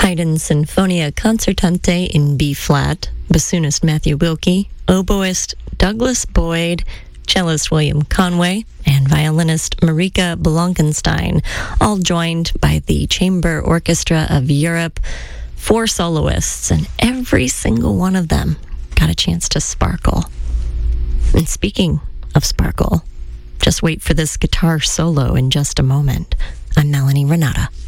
Haydn Sinfonia Concertante in B-flat, bassoonist Matthew Wilkie, oboist Douglas Boyd, cellist William Conway, and violinist Marika Blankenstein, all joined by the Chamber Orchestra of Europe, 4 soloists, and every single one of them got a chance to sparkle. And speaking of sparkle, just wait for this guitar solo in just a moment. I'm Melanie Renata.